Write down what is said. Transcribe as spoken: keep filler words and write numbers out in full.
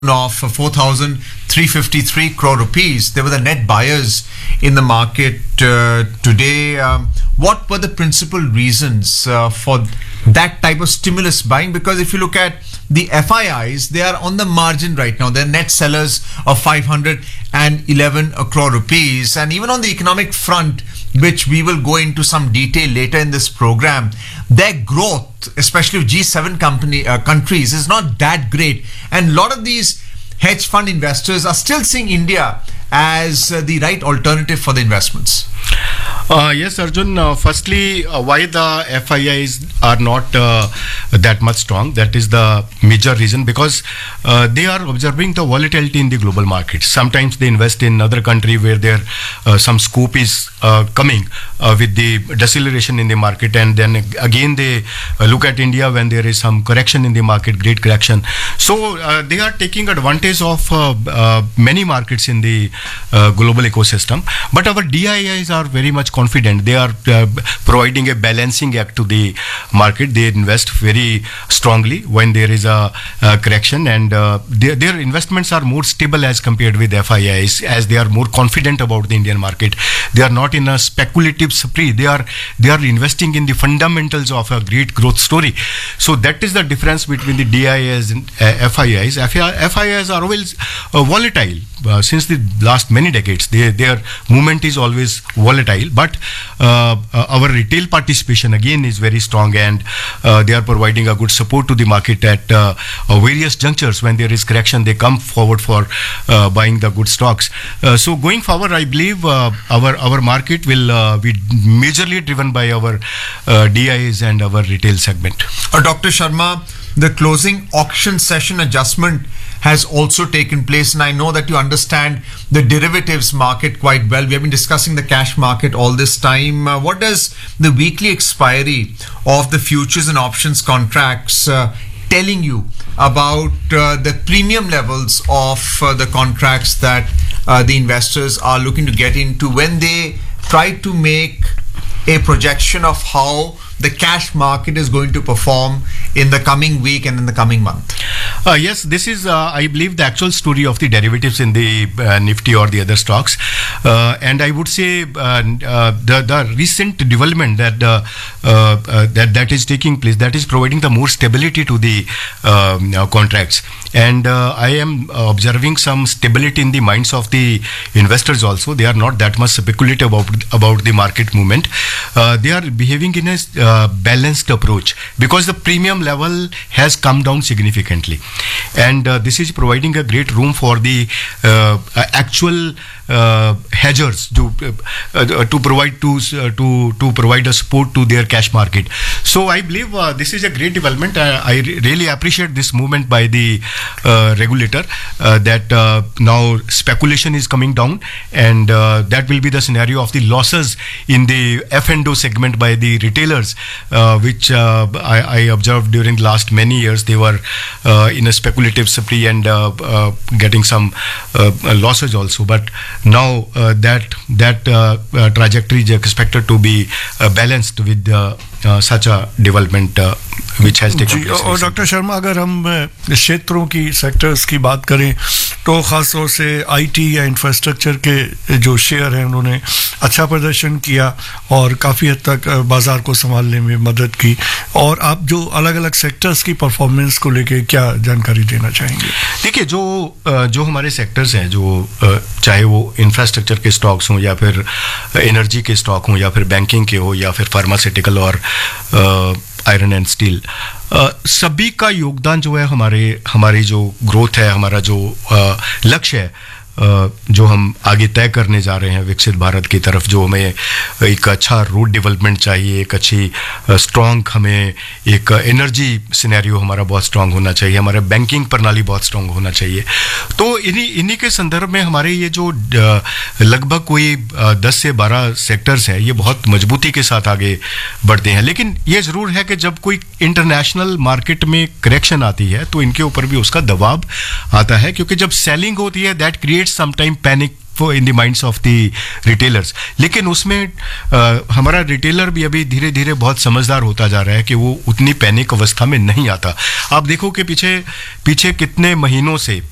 of four thousand three hundred fifty-three crore rupees. They were the net buyers in the market uh, today. Um, what were the principal reasons uh, for that type of stimulus buying? Because if you look at the F I Is, they are on the margin right now. They're net sellers of five hundred eleven crore rupees. And even on the economic front, which we will go into some detail later in this program, their growth, especially with G seven company uh, countries, is not that great. And a lot of these hedge fund investors are still seeing India as uh, the right alternative for the investments. Uh, yes, Arjun. Uh, firstly, uh, why the F I Is are not uh, that much strong? That is the major reason, because uh, they are observing the volatility in the global markets. Sometimes they invest in other country where there uh, some scope is uh, coming uh, with the deceleration in the market, and then again they uh, look at India when there is some correction in the market, great correction. So uh, they are taking advantage of uh, uh, many markets in the uh, global ecosystem. But our D I Is are very much confident. They are uh, providing a balancing act to the market. They invest very strongly when there is a, a correction, and uh, their, their investments are more stable as compared with F I Is, as they are more confident about the Indian market. They are not in a speculative spree. They are they are investing in the fundamentals of a great growth story. So that is the difference between the D I Is and uh, F I Is. F I Is are always uh, volatile. Uh, since the last many decades, they, their movement is always volatile, but uh, uh, our retail participation again is very strong, and uh, they are providing a good support to the market at uh, uh, various junctures. When there is correction, they come forward for uh, buying the good stocks. Uh, so going forward, I believe uh, our our market will uh, be majorly driven by our uh, D I Is and our retail segment. Uh, Doctor Sharma, the closing auction session adjustment has also taken place, and I know that you understand the derivatives market quite well. We have been discussing the cash market all this time. Uh, what does the weekly expiry of the futures and options contracts uh, telling you about uh, the premium levels of uh, the contracts that uh, the investors are looking to get into when they try to make a projection of how the cash market is going to perform in the coming week and in the coming month? Uh, yes, this is, uh, I believe, the actual story of the derivatives in the uh, Nifty or the other stocks. Uh, and I would say uh, uh, the the recent development that uh, uh, that that is taking place, that is providing the more stability to the um, uh, contracts. And uh, I am observing some stability in the minds of the investors also. They are not that much speculative about about the market movement. Uh, they are behaving in a uh, balanced approach, because the premium level has come down significantly, and uh, this is providing a great room for the uh, actual uh, hedgers to uh, uh, to provide to uh, to to provide a support to their cash market. So I believe uh, this is a great development. I, I really appreciate this movement by the uh, regulator, uh, that uh, now speculation is coming down, and uh, that will be the scenario of the losses in the F and O segment by the retailers, uh, which uh, I, I observed during the last many years. They were uh, in a speculative spree and uh, uh, getting some uh, losses also. But now uh, that that uh, uh, trajectory is expected to be uh, balanced with uh, uh, such a development uh, which has taken place. और doctor Sharma, अगर हम क्षेत्रों की sectors की बात करें तो खास तौर से आईटी या इंफ्रास्ट्रक्चर के जो शेयर हैं उन्होंने अच्छा प्रदर्शन किया और काफ़ी हद तक बाजार को संभालने में मदद की. और आप जो अलग अलग सेक्टर्स की परफॉर्मेंस को लेके क्या जानकारी देना चाहेंगे? देखिए, जो जो हमारे सेक्टर्स हैं, जो चाहे वो इंफ्रास्ट्रक्चर के स्टॉक्स हों या फिर एनर्जी के स्टॉक हों या फिर बैंकिंग के हो या फिर फार्मास्यूटिकल और आयरन एंड स्टील, सभी का योगदान जो है हमारे हमारी जो ग्रोथ है, हमारा जो लक्ष्य है, जो हम आगे तय करने जा रहे हैं विकसित भारत की तरफ, जो हमें एक अच्छा रोड डेवलपमेंट चाहिए, एक अच्छी स्ट्रॉन्ग, हमें एक एनर्जी सिनेरियो हमारा बहुत स्ट्रॉन्ग होना चाहिए, हमारा बैंकिंग प्रणाली बहुत स्ट्रॉन्ग होना चाहिए. तो इन्हीं इन्हीं के संदर्भ में हमारे ये जो लगभग कोई दस से बारह सेक्टर्स हैं, ये बहुत मजबूती के साथ आगे बढ़ते हैं. लेकिन ये ज़रूर है कि जब कोई इंटरनेशनल मार्केट में करेक्शन आती है तो इनके ऊपर भी उसका दबाव आता है, क्योंकि जब सेलिंग होती है that creates sometime panic in the minds of the retailers. लेकिन उसमें आ, हमारा रिटेलर भी अभी धीरे धीरे बहुत समझदार होता जा रहा है कि वो उतनी पैनिक अवस्था में नहीं आता. आप देखो कि पीछे पीछे कितने महीनों से